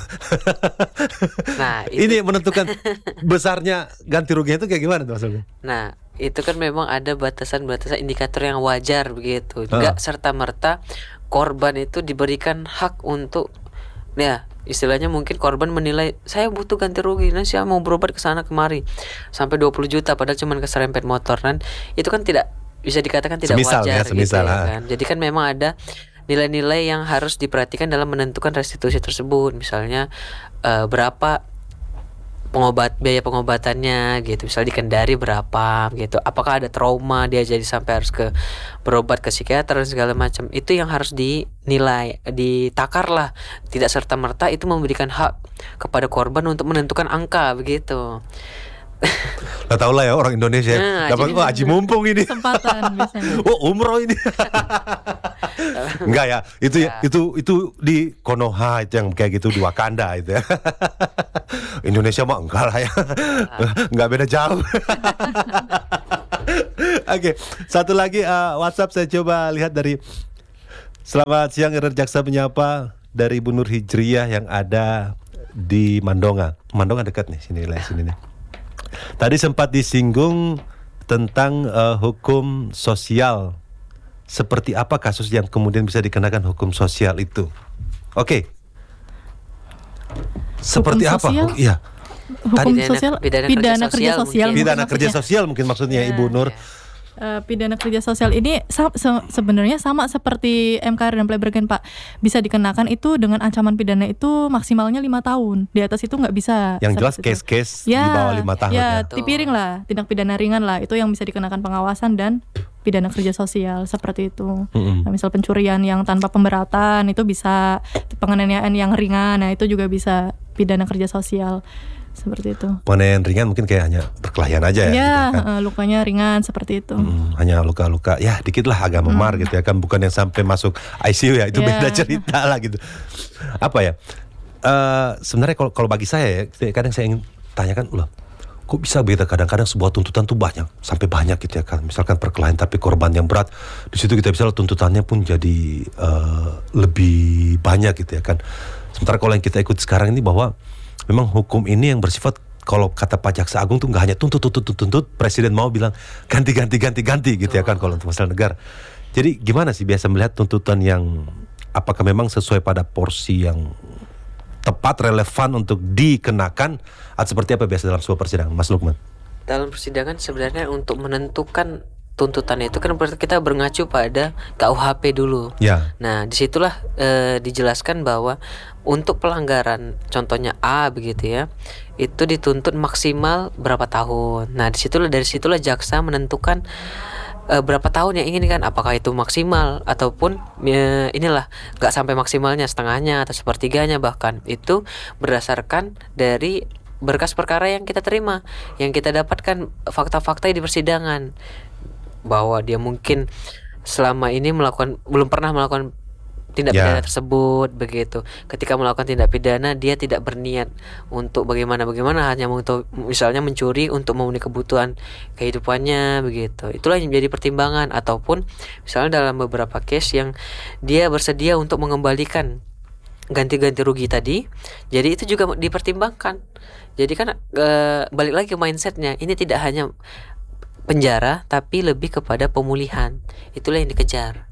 Nah, itu Ini menentukan besarnya ganti ruginya itu kayak gimana tuh maksudnya? Nah, itu kan memang ada batasan-batasan indikator yang wajar begitu. Ah. Enggak serta-merta korban itu diberikan hak untuk, ya istilahnya mungkin korban menilai saya butuh ganti rugi, nah saya mau berobat ke sana kemari sampai dua puluh juta padahal cuma keserempet motor, kan itu kan tidak bisa dikatakan tidak Semisal ya, wajar semisal, gitu ya ha. kan. Jadi kan memang ada nilai-nilai yang harus diperhatikan dalam menentukan restitusi tersebut. Misalnya eh, berapa pengobat biaya pengobatannya gitu, misal di Kendari berapa gitu, apakah ada trauma dia jadi sampai harus ke berobat ke psikiater dan segala macam, itu yang harus dinilai, ditakar lah, tidak serta merta itu memberikan hak kepada korban untuk menentukan angka begitu. Lah tau lah ya orang Indonesia. Nah, Dapat jadi- oh, haji mumpung ini. Kesempatan biasanya. Oh umroh ini. Enggak ya, itu ya. itu itu di Konoha itu yang kayak gitu di Wakanda itu ya. Indonesia mah enggak lah ya. Enggak beda jauh. Oke, satu lagi uh, WhatsApp saya coba lihat dari Selamat siang Erer Jaksa menyapa dari Bu Nur Hijriyah yang ada di Mandonga. Mandonga dekat nih sini lah sini nih. Tadi sempat disinggung tentang uh, hukum sosial. Seperti apa kasus yang kemudian bisa dikenakan hukum sosial itu? Oke. Seperti apa? sosial? Hu- Iya. Hukum Pidana- sosial, pidana pidana, kerja kerja sosial sosial, mungkin. Pidana mungkin kerja maksudnya. sosial mungkin maksudnya Ya, Ibu Nur. Eh, pidana kerja sosial ini sa- se- sebenarnya sama seperti M K R dan Pleibergen, Pak. Bisa dikenakan itu dengan ancaman pidana itu maksimalnya lima tahun. Di atas itu nggak bisa. Yang jelas Seperti itu. case-case di bawah lima tahun ya. Ya, tipiring lah, tindak pidana ringan lah. Itu yang bisa dikenakan pengawasan dan pidana kerja sosial seperti itu. Mm-mm. Nah, misal pencurian yang tanpa pemberatan itu bisa, penganiayaan yang ringan, nah itu juga bisa pidana kerja sosial seperti itu. Penganiayaan ringan mungkin kayak hanya perkelahian aja ya. Ya, gitu kan. eh, lukanya ringan seperti itu. Hmm, hanya luka-luka ya dikit lah agak memar gitu ya kan, bukan yang sampai masuk I C U ya, itu Ya. beda cerita lah gitu. Apa ya, Eh sebenarnya kalau kalau bagi saya ya kadang saya ingin tanyakan loh, kok bisa beda kadang-kadang sebuah tuntutan tuh banyak sampai banyak gitu ya kan, misalkan perkelahian tapi korban yang berat, di situ kita bisa tuntutannya pun jadi uh, lebih banyak gitu ya kan. Sementara kalau yang kita ikut sekarang ini bahwa memang hukum ini yang bersifat, kalau kata Pak Jaksa Agung tuh nggak hanya tuntut tuntut tuntut tuntut, presiden mau bilang ganti ganti ganti ganti gitu ya kan kalau untuk masalah negara. Jadi gimana sih biasa melihat tuntutan yang apakah memang sesuai pada porsi yang tepat, relevan untuk dikenakan, atau seperti apa biasa dalam sebuah persidangan, Mas Lukman? Dalam persidangan sebenarnya untuk menentukan tuntutan itu kan berarti kita berngacu pada K U H P dulu. Ya. Nah, disitulah e, dijelaskan bahwa untuk pelanggaran contohnya A begitu ya, itu dituntut maksimal berapa tahun. Nah, disitulah dari situlah jaksa menentukan e, berapa tahun yang inginkan, apakah itu maksimal ataupun e, inilah nggak sampai maksimalnya, setengahnya atau sepertiganya, bahkan itu berdasarkan dari berkas perkara yang kita terima, yang kita dapatkan fakta-fakta di persidangan, bahwa dia mungkin selama ini melakukan belum pernah melakukan tindak Ya. pidana tersebut begitu. Ketika melakukan tindak pidana dia tidak berniat untuk bagaimana bagaimana hanya untuk misalnya mencuri untuk memenuhi kebutuhan kehidupannya begitu. Itulah yang menjadi pertimbangan, ataupun misalnya dalam beberapa case yang dia bersedia untuk mengembalikan ganti-ganti rugi tadi, jadi itu juga dipertimbangkan. Jadi kan e, balik lagi ke mindsetnya, ini tidak hanya penjara tapi lebih kepada pemulihan, itulah yang dikejar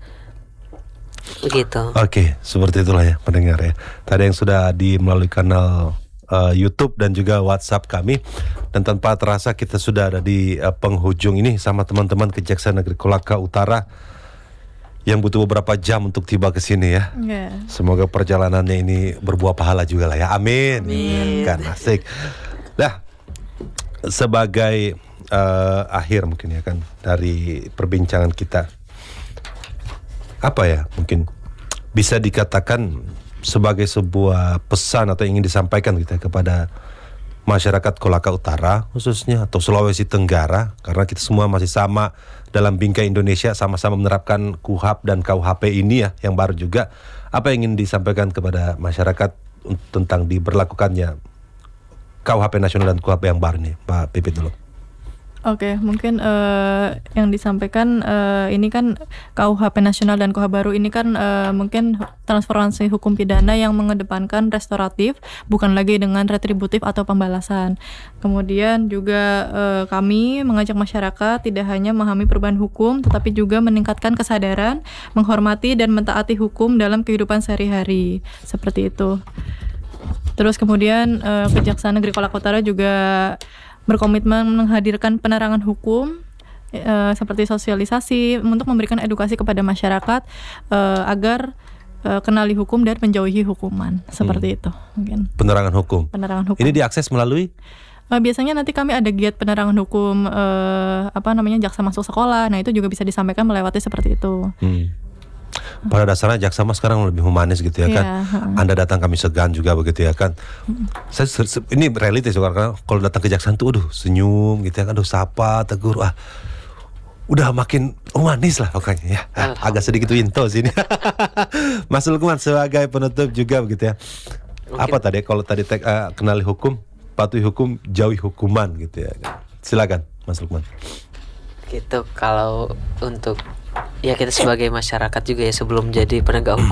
begitu. Oke, seperti itulah ya pendengar ya. Tadi yang sudah di melalui kanal uh, YouTube dan juga WhatsApp kami, dan tanpa terasa kita sudah ada di uh, penghujung ini sama teman-teman Kejaksaan Negeri Kolaka Utara yang butuh beberapa jam untuk tiba ke sini ya. Yeah. Semoga perjalanannya ini berbuah pahala juga lah ya. Amin. Amin. Kan asik. Nah, sebagai uh, akhir mungkin ya kan dari perbincangan kita, apa ya mungkin bisa dikatakan sebagai sebuah pesan atau ingin disampaikan gitu ya, kepada masyarakat Kolaka Utara khususnya atau Sulawesi Tenggara, karena kita semua masih sama dalam bingkai Indonesia, sama-sama menerapkan K U H P dan K U H P ini ya yang baru juga. Apa yang ingin disampaikan kepada masyarakat tentang diberlakukannya K U H P nasional dan K U H P yang baru nih, Pak Pipit dulu? Oke, mungkin uh, yang disampaikan uh, ini kan K U H P nasional dan K U H P baru ini kan uh, mungkin transformasi hukum pidana yang mengedepankan restoratif, bukan lagi dengan retributif atau pembalasan. Kemudian juga uh, kami mengajak masyarakat tidak hanya memahami perubahan hukum, tetapi juga meningkatkan kesadaran, menghormati dan mentaati hukum dalam kehidupan sehari-hari. Seperti itu. Terus kemudian uh, Kejaksaan Negeri Kolaka Utara juga berkomitmen menghadirkan penerangan hukum e, seperti sosialisasi untuk memberikan edukasi kepada masyarakat e, agar e, kenali hukum dan menjauhi hukuman, seperti hmm. itu mungkin. Penerangan hukum. Penerangan hukum. Ini diakses melalui? E, biasanya nanti kami ada giat penerangan hukum e, apa namanya jaksa masuk sekolah. Nah itu juga bisa disampaikan melewati seperti itu. Hmm. Pada dasarnya jaksa mas sekarang lebih humanis gitu ya kan. Yeah. Anda datang kami segan juga begitu ya kan. Saya se- se- ini realitas karena kalau datang ke jaksaan tuh aduh senyum gitu ya kan, aduh sapa, tegur, ah udah makin humanis lah pokoknya ya. Ah, agak sedikit winto sini. Mas Lukman sebagai penutup juga begitu ya. Mungkin. Apa tadi kalau tadi tek, uh, kenali hukum, patuhi hukum, jauhi hukuman gitu ya. Silakan Mas Lukman. Gitu kalau untuk ya kita sebagai masyarakat juga ya, sebelum jadi penegak hukum